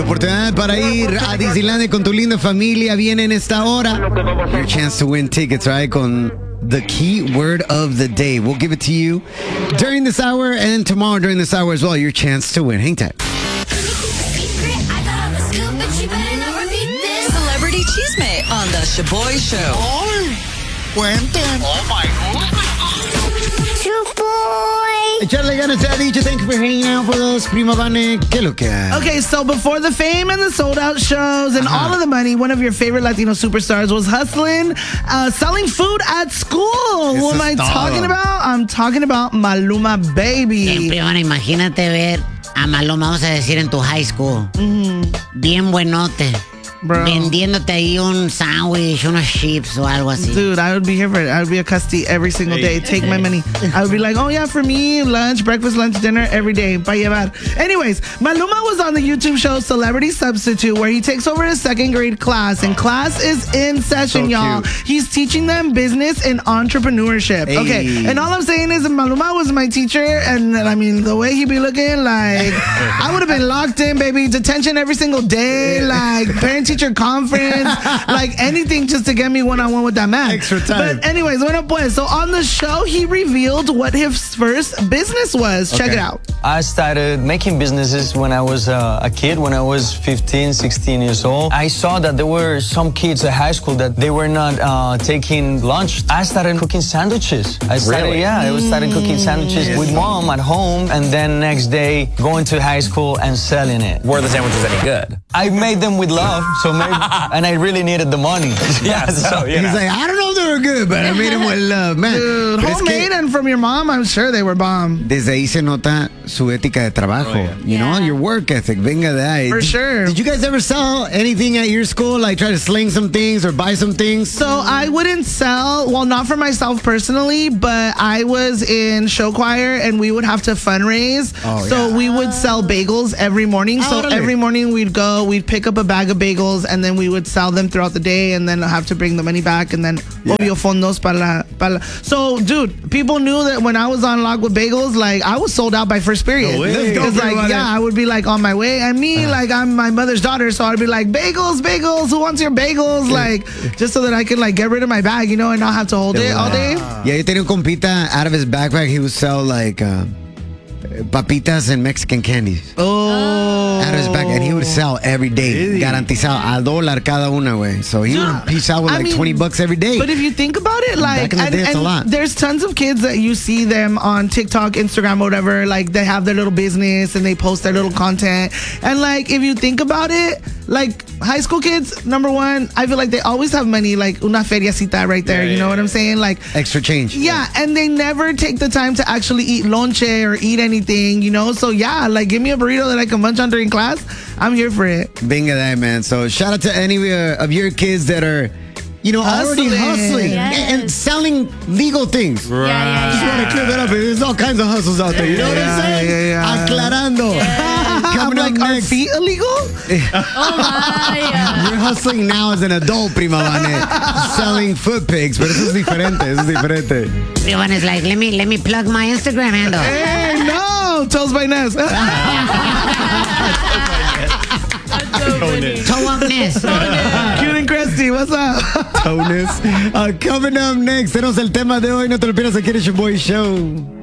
Tu oportunidad para ir a Disneylandia con tu linda familia viene en esta hora. Your chance to win tickets, right? Con the key word of the day. We'll give it to you during this hour and tomorrow during this hour as well. Your chance to win. Hang tight. Celebrity Cheesemate on the Shaboy Show. Cuenten. Oh my God. Echarle ganas te ha dicho. Thank you for hanging out with us, Prima Vane. ¿Qué lo que hay? Okay, so before the fame and the sold out shows and all of the money, one of your favorite Latino superstars was hustling, selling food at school. Who am I talking about? I'm talking about Maluma Baby. Prima, imagínate ver a Maluma, vamos a decir, en tu high school. Bien buenote. Bro. Vendiéndote ahí un sándwich, unos chips o algo así. Dude, I would be here for it. I would be a custody every single day. Take my money. I would be like, oh yeah, for me, lunch, breakfast, lunch, dinner, every day. Pa llevar. Anyways, Maluma was on the YouTube show Celebrity Substitute, where he takes over his second grade class. And class is in session, So y'all. cute. He's teaching them business and entrepreneurship. Hey. Okay, and all I'm saying is Maluma was my teacher. And I mean, the way he be looking, like, I would have been locked in, baby. Detention every single day. Like, parent-teacher conference. Like, anything just to get me one-on-one with that man. Extra time. But anyways, bueno pues. So on the show, he revealed what his first business was. Check Okay. it out. I started making businesses when I was a kid, when I was 15, 16 years old. I saw that there were some kids at high school that they were not taking lunch. I started cooking sandwiches. I started cooking sandwiches with mom at home, and then next day going to high school and selling it. Were the sandwiches any good? I made them with love, so maybe, and I really needed the money. Yeah, so, you He's know. like, I don't know if they were good, but I made them with love, man. Dude, Pero es que homemade and from your mom, I'm sure they were bomb. desde ahí se nota su ética de trabajo. You know, your work ethic. Venga de ahí. For sure. Did you guys ever sell anything at your school? Like try to sling some things or buy some things? So I wouldn't sell, well, not for myself personally, but I was in show choir and we would have to fundraise. Oh, so yeah. we would sell bagels every morning. So Órale. every morning we'd pick up a bag of bagels and then we would sell them throughout the day and then have to bring the money back and then obvio fondos para la. So dude, people knew that when I was on Lock with Bagels, like I was sold out by first period. No way. Let's go, It's like, everybody. yeah, I would be like on my way. And me, like I'm my mother's daughter, so I'd be like, bagels, who wants your bagels? Like, just so that I could like get rid of my bag, you know, and not have to hold it all day. Yeah, yo tenía un compita, out of his backpack, he would sell like papitas and Mexican candies. Oh. Out of his back, and he would sell every day, garantizado, $1 cada una, güey. So he would piece out with I like mean, $20 every day. But if you think about it, like, Back in the day, it's a lot. there's tons of kids that you see them on TikTok, Instagram, whatever, like they have their little business and they post their little content. And like, if you think about it, like high school kids, number one, I feel like they always have money, like una feriacita right there. You know what I'm saying? Like, Extra change. yeah, and they never take the time to actually eat lonche or eat anything, you know? So yeah, like give me a burrito that I can munch on during class. I'm here for it. Venga that, man. So shout out to any of your kids that are, you know, already hustling Yes. and selling legal things. Yeah, yeah, Just want to clear that up. There's all kinds of hustles out there. You know what I'm saying? Yeah. Aclarando. I'm Coming like, up are next. feet illegal? Oh my. You're hustling now as an adult, Prima Vane, selling foot pigs, but eso es diferente. Eso es diferente. Prima is like, let me plug my Instagram handle. Hey, no! Toes by Ness. Toe up Ness. Cute and Cresty, what's up? Tonus. Coming up next, tenemos el tema de hoy. No te lo pierdas aquí en el Shaboy Show.